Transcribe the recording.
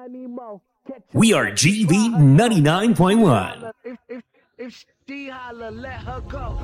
We are GV 99.1. If she holler, let her go.